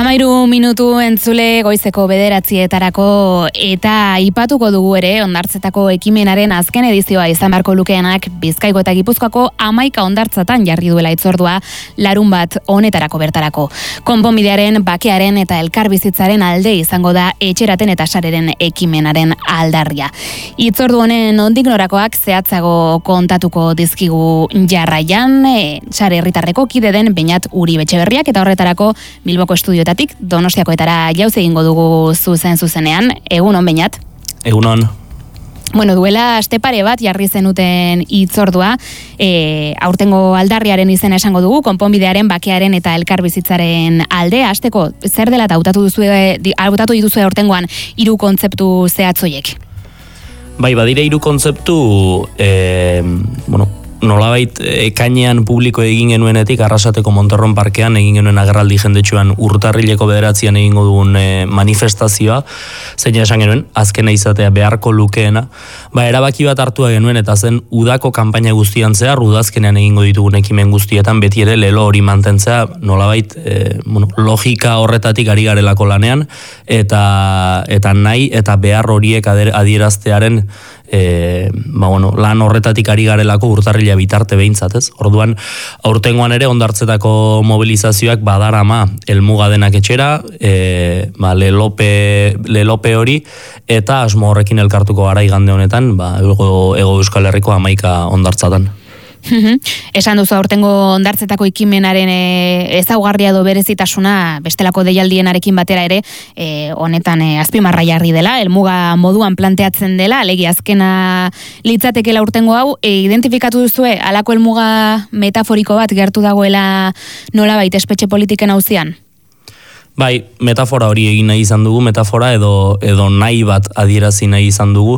13 minutu entzule goizeko 9:00 eta aipatuko dugu ere hondartzetako ekimenaren azken edizioa izan beharko lukeenak Bizkaiko eta Gipuzkoako 11 hondartzatan jarri duela hitzordua larunbat honetarako bertarako. Konponbidearen, bakearen eta elkarbizitzaren alde izango da etxeraten eta sareren ekimenaren aldarria. Hitzordu honen nondik norakoak zehatzago kontatuko dizkigu jarraian, sare herritarreko kide den Beñat Uribe Etxeberriak eta horretarako Bilboko estudioetatik Donostiakoetara jauz egingo dugu zuzenean. Egunon, Beñat? Egunon. Bueno, duela aste pare bat jarri zenuten hitzordua, aurtengo aldarriaren izena esango dugu, konponbidearen, bakearen eta elkarbizitzaren alde. Hasteko zer dela eta hautatu dituzue aurtengoan 3 kontzeptu zehatzoiek? Bai, badire 3 kontzeptu, nolabait ekainean publiko egin genuenetik Arrasateko Monterron parkean egin genuen agerraldi jendetsuan urtarrileko 9 egingo dugun manifestazioa, zein esan genuen, azkena izatea beharko lukeena, erabaki bat hartua genuen eta zen udako kanpaina guztian zehar, udazkenean egingo ditugun ekimen guztietan beti ere lelo hori mantentzea, nolabait logika horretatik ari garelako lanean, eta nahi eta behar horiek adieraztearen lan horretatik ari garelako urtarrila bitarte behintzat, ez? Orduan, aurtengoan ere hondartzetako mobilizazioak badarama helmuga denak etxera, lelope hori, eta asmo horrekin elkartuko gara igande honetan, Ego Euskal Herriko 11 hondartzatan. Esan duzu aurtengo hondartzetako ekimenaren ezaugarria edo berezitasuna bestelako deialdienarekin batera ere honetan azpimarra jarri dela, helmuga moduan planteatzen dela, alegia azkena litzatekeela aurtengo hau, identifikatu duzue halako helmuga metaforiko bat gertu dagoela nolabait espetxe politiken auzian? Bai, metafora hori egin nahi izan dugu, metafora edo nahi bat adierazi nahi izan dugu.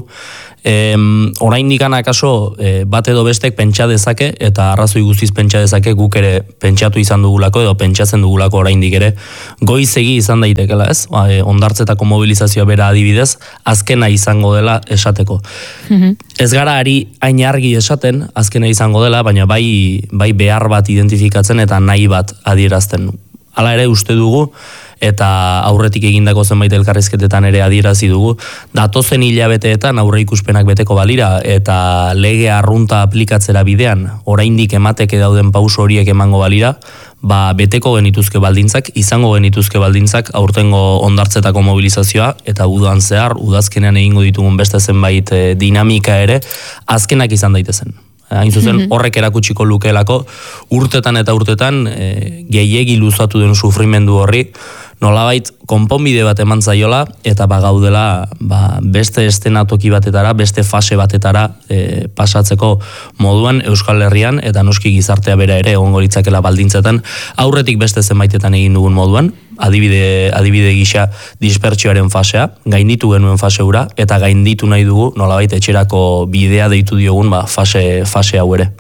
Oraindik akaso bat edo bestek pentsa dezake eta arrazoi guztiz pentsa dezake guk ere pentsatu izan dugulako edo pentsatzen dugulako oraindik ere goizegi izan daitekela, ez? Hondartzetako mobilizazioa bera adibidez azkena izango dela esateko. Ez gara ari hain argi esaten azkena izango dela, baina bai behar bat identifikatzen eta nahi bat adierazten. Hala ere uste dugu, eta aurretik egindako zenbait elkarrizketetan ere adierazi dugu, datozen hilabeteetan aurre ikuspenak beteko balira eta lege arrunta aplikatzera bidean, oraindik emateke dauden pauso horiek emango balira, beteko genituzke baldintzak, izango genituzke baldintzak aurtengo hondartzetako mobilizazioa eta udan zehar, udazkenean egingo ditugun beste zenbait dinamika ere, azkenak izan daitezen. Hain zuzen, horrek erakutsiko lukeelako urtetan eta urtetan gehiegi luzatu den sufrimendu horri nolabait konponbide bat eman zaiola eta gaudela beste estenatoki batetara, beste fase batetara pasatzeko moduan Euskal Herrian eta noski gizartea bera ere egongo litzakela baldintzetan aurretik beste zenbaitetan egin dugun moduan, adibide gisa dispertsioaren fasea, gainditu genuen fase hura eta gainditu nahi dugu nolabait etxerako bidea deitu diogun fase hau ere.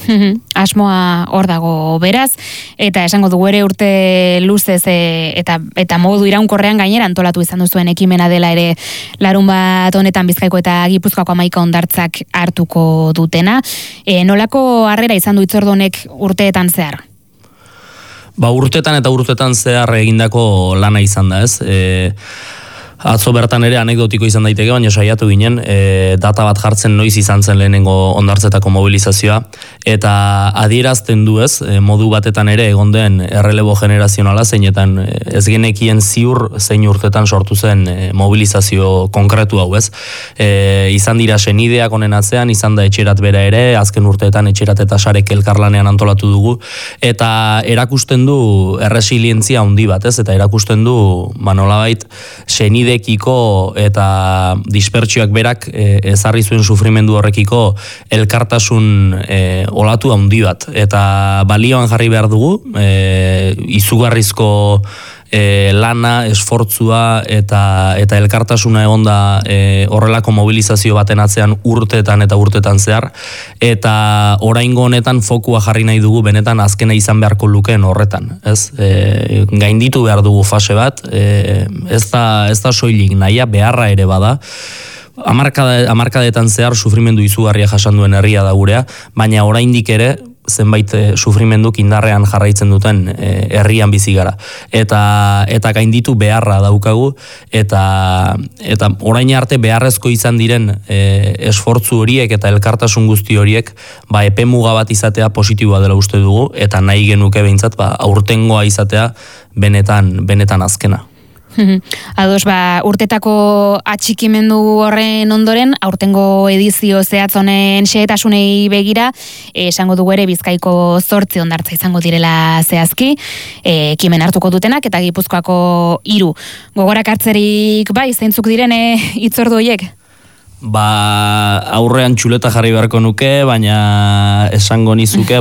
Asmoa hor dago beraz, eta esango dugu ere urte luzez eta modu iraunkorrean gainera antolatu izan duzuen ekimena dela ere larunbat honetan Bizkaiko eta Gipuzkoako 11 hondartzak hartuko dutena. Nolako harrera izan du hitzordu honek urteetan zehar? Urtetan eta urtetan zehar egindako lana izan da, ez? Atzo bertan ere anekdotiko izan daiteke, baina saiatu ginen, data bat jartzen noiz izan zen lehenengo hondartzetako mobilizazioa, eta adierazten du ez, modu batetan ere egon den errelebo generazionala, zeinetan ez genekien ziur zein urtetan sortu zen mobilizazio konkretu hau ez. Izan dira senideak honen atzean, izan da etxerat bera ere, azken urteetan etxerat eta sarek elkarlanean antolatu dugu, eta erakusten du erresilientzia handi bat ez, eta erakusten du nolabait senide eta dispertsioak berak ezarri zuen sufrimendu horrekiko elkartasun olatu handi bat. Eta balioan jarri behar dugu, izugarrizko lana, esfortzua eta elkartasuna egonda horrelako mobilizazio baten atzean urtetan zehar, eta oraingo honetan fokua jarri nahi dugu benetan azkena izan beharko lukeen horretan, ez? Gainditu behar dugu fase bat, ez da soilik nahia, beharra ere bada, hamarkadetan zehar sufrimendu izugarria jasan duen herria da gurea, baina oraindik ere sufrimenduk indarrean jarraitzen duten herrian bizi gara. Eta gainditu beharra daukagu, eta orain arte beharrezko izan diren esfortzu horiek eta elkartasun guzti horiek epe muga bat izatea positiboa dela uste dugu, eta nahi genuke behintzat aurtengoa izatea benetan azkena. Ados, urtetako atxikimendu horren ondoren, aurtengo edizio zehatz honen xehetasunei begira, esango dugu ere Bizkaiko 8 hondartza izango direla zehazki, ekimen hartuko dutenak, eta Gipuzkoako 3. Gogorak hartzerik zeintzuk direne hitzordu horiek? Aurrean txuleta jarri beharko nuke, baina esango nizuke,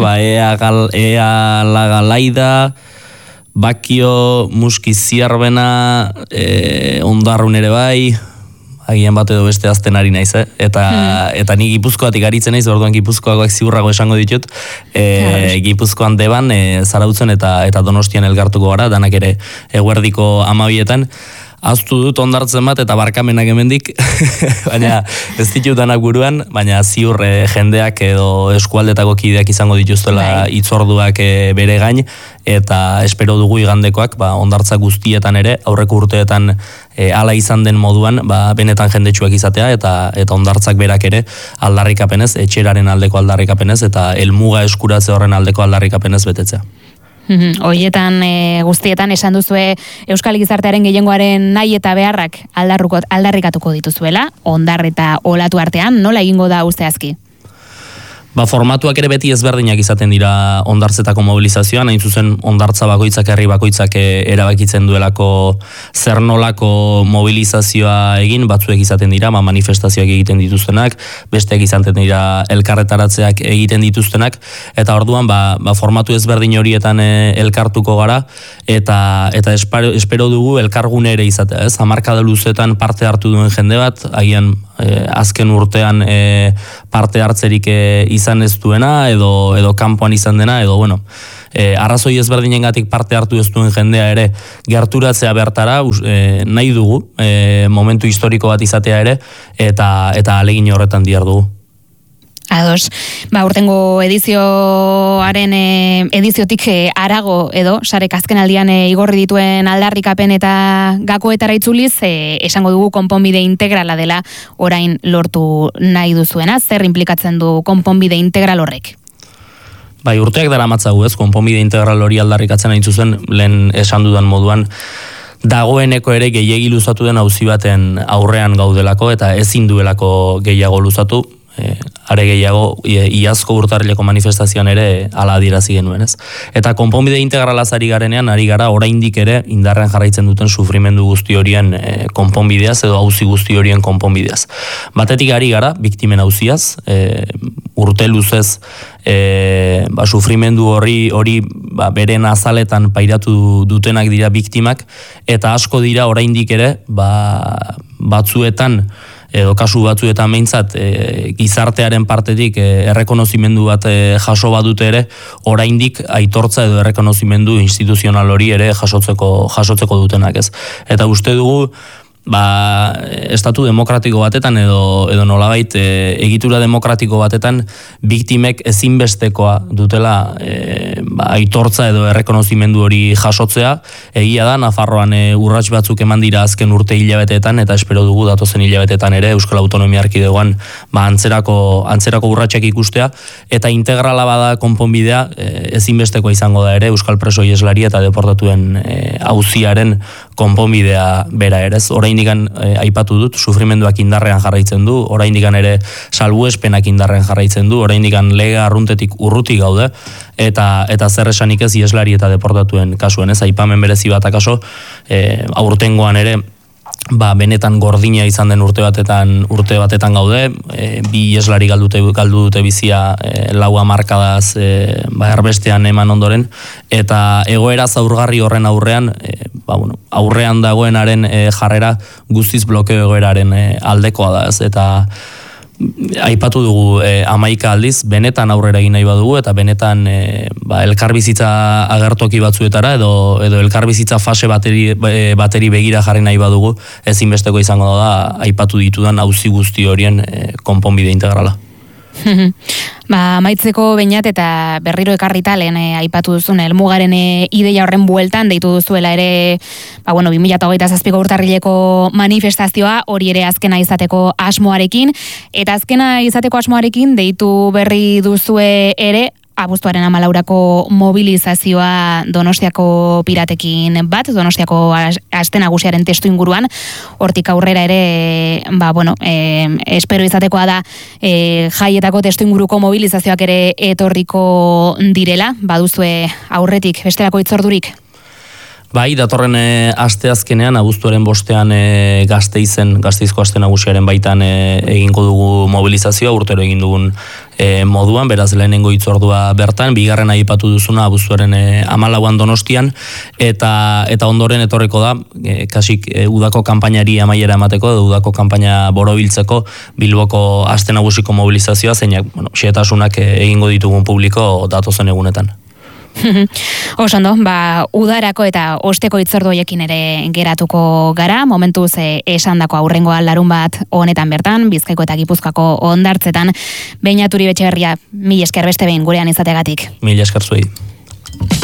ea Lagalaida, Bakio, Muski Ziarbena, Ondarrun ere agian bat edo beste azten ari naiz, eta ni Gipuzkoatik aritzen naiz, orduan Gipuzkoakoak ziurrago esango ditut, Gipuzkoan Deban, Zarautzen eta Donostian elkartuko gara, danak ere eguerdiko 12etan, aztu dut ondartzen bat eta barkamenak hemendik, baina ez ditut danak buruan, baina ziur jendeak edo eskualdetako kideak izango dituztela hitzorduak bere gain, eta espero dugu igandekoak ondartza guztietan ere, aurreko urteetan hala izan den moduan, benetan jendetsuak izatea, eta ondartzak berak ere aldarrikapenez, etxeraren aldeko aldarrikapenez, eta helmuga eskuratze horren aldeko aldarrikapenez betetzea. Horietan guztietan esan duzue Euskal Gizartearen gehiengoaren nahi eta beharrak aldarrikatuko dituzuela, Ondar eta Olatu artean, nola egingo da zehazki? Formatuak ere beti ezberdinak izaten dira ondartzetako mobilizazioan, hain zuzen ondartza bakoitzak, herri bakoitzak erabakitzen duelako zer nolako mobilizazioa egin, batzuek izaten dira, manifestazioak egiten dituztenak, besteak izaten dira elkarretaratzeak egiten dituztenak, eta orduan formatu ezberdin horietan elkartuko gara, eta espero dugu elkargune ere izatea, ez? Hamarkada luzetan parte hartu duen jende bat, agian azken urtean parte hartzerik izan ez duena, edo kanpoan izan dena, edo arrazoi ezberdinengatik parte hartu ez duen jendea ere gerturatzea bertara, nahi dugu, momentu historiko bat izatea ere, eta ahalegin horretan dihardugu. Ados, urtengo ediziotik arago edo, sarek azken aldian igorri dituen aldarrikapen eta gakoetara itzuliz, esango dugu konponbide integrala dela orain lortu nahi duzuena, zer implikatzen du konponbide integral horrek? Urteak dara matzagu ez, konponbide integral hori aldarrikatzen hain zuzen, lehen esan dudan moduan, dagoeneko ere gehiegi luzatu den auzi baten aurrean gaudelako, eta ezin duelako gehiago luzatu, are gehiago iazko urtarrileko manifestazioan ere hala adierazi genuen, ez? Eta konponbide integralaz ari garenean, ari gara oraindik ere indarrean jarraitzen duten sufrimendu guzti horien konponbideaz edo auzi guzti horien konponbideaz. Batetik ari gara biktimen auziaz, urte luzez sufrimendu hori beren azaletan pairatu dutenak dira biktimak, eta asko dira oraindik ere batzuetan edo kasu batzuetan behintzat gizartearen partetik errekonozimendu bat jaso badute ere, oraindik aitortza edo errekonozimendu instituzional hori ere jasotzeko dutenak, ez? Eta uste dugu estatu demokratiko batetan edo nolabait egitura demokratiko batetan biktimek ezinbestekoa dutela aitortza edo errekonozimendu hori jasotzea. Egia da, Nafarroan urrats batzuk eman dira azken urte hilabeteetan, eta espero dugu datozen hilabetetan ere Euskal Autonomia Erkidegoan atzerako urratsak ikustea, eta integrala bada konponbidea ezinbestekoa izango da ere Euskal preso ieslari eta deportatuen auziaren konponbidea bera ere. Oraindikan aipatu dut, sufrimenduak indarrean jarraitzen du, oraindikan ere salbuespenak indarrean jarraitzen du, oraindikan lege arruntetik urruti gaude, eta zer esanik ez ieslari eta deportatuen kasuen, ez? Aipamen berezi bat akaso, aurtengoan ere benetan gordina izan den urte batetan gaude, bi ieslari galdu dute bizia 4 hamarkadaz erbestean eman ondoren, eta egoera zaurgarri horren aurrean, aurrean dagoenaren jarrera guztiz blokeo egoeraren aldekoa da, ez? Eta aipatu dugu 11 aldiz, benetan aurrera egin nahi badugu, eta benetan elkarbizitza agertoki batzuetara edo elkarbizitza fase bateri begira jarri nahi badugu, ezinbesteko izango da aipatu ditudan auzi guzti horien konponbide integrala. Maitzeko beinat eta berriro ekarrita lehen aipatu duzun helmugaren ideia horren bueltan deitu duzuela ere 2027ko urtarrileko manifestazioa, hori ere azkena izateko asmoarekin, eta azkena izateko asmoarekin deitu berri duzue ere abuztuaren 14ko mobilizazioa Donostiako piratekin bat, Donostiako aste nagusiaren testu inguruan, hortik aurrera ere, espero izatekoa da jaietako testu inguruko mobilizazioak ere etorriko direla, baduzue aurretik, bestelako hitzordurik? Bai, datorren asteazkenean, abuztuaren 5ean Gasteizko aste nagusiaren baitan egingo dugu mobilizazioa, urtero egin dugun moduan, beraz lehenengo hitzordua bertan, bigarren aipatu duzuna abuztuaren 14an Donostian, eta ondoren etorreko da, kasik udako kanpainari amaiera emateko, udako kanpaina borobiltzeko Bilboko aste nagusiko mobilizazioa, zeinak, xehetasunak egingo ditugun publiko datozen egunetan. Osondo, udarako eta osteko hitzordu horiekin ere geratuko gara, momentuz esandako aurrengoa larunbat honetan bertan, Bizkaiko eta Gipuzkoako hondartzetan. Beñat Uribe Etxeberria, mila esker beste behin gurean izategatik. Mila esker zuei.